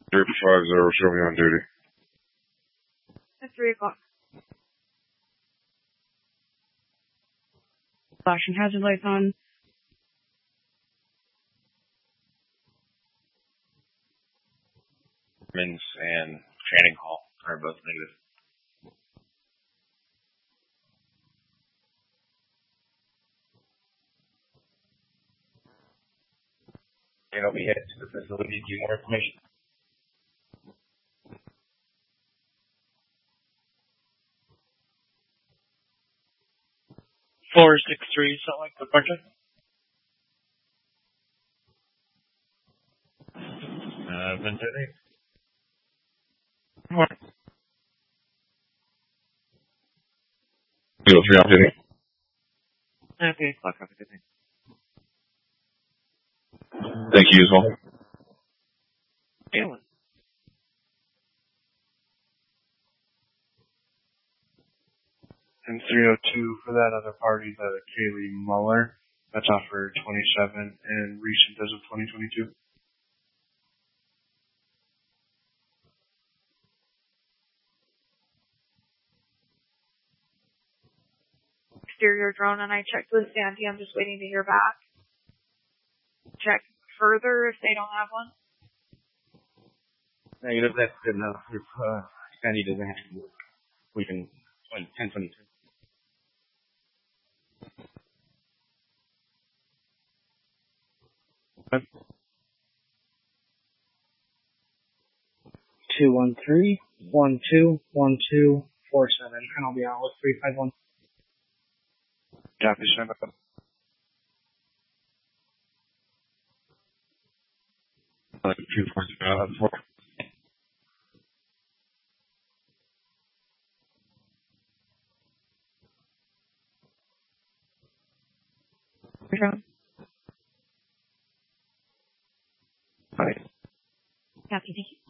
350, show me on duty. At 3 o'clock. Flashing hazard lights on. Mins and Channing Hall are both negative. And I'll be headed to the facility to get more information. 463, something like the project. Vincennes. What? 3 on duty. Okay, clock off. Good thing. Thank you as well. Galen. And 302 for that other party, the Kaylee Muller. That's off for 27 and recent as of 2022. Exterior drone, and I checked with Sandy. I'm just waiting to hear back. Check further if they don't have one. Negative, that's good enough. If Sandy doesn't have to work, we can 1022. Okay. 213-121247, and I'll be out with 351. Copy, stand up. Like 245. Drone. Hi. Copy, thank you.